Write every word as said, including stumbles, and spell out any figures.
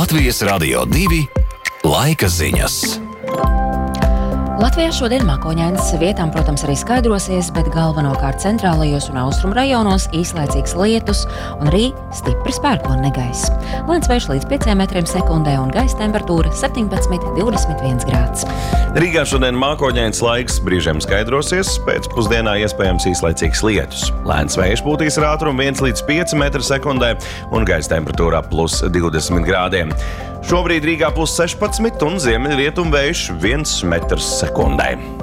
Latvijas Radio divi laika ziņas. Latvijā šodien mākoņains, vietām, protams, arī skaidrosies, bet galvenokārt centrālajos un austrumu rajonos īslaicīgs lietus un arī stipri pērkona negaiss. Lēns vējš līdz pieciem metriem sekundē un gaisa temperatūra septiņpadsmit līdz divdesmit viens grāds. Rīgā šodien mākoņains laiks, brīžiem skaidrosies, pēcpusdienā iespējams īslaicīgs lietus. Lēns vējš būtīs ar ātrumu viens līdz pieci metri sekundē un gaisa temperatūrā plus divdesmit grādiem. Šobrīd Rīgā plus sešpadsmit un ziemeļrietumu vējš viens metrs sekundē.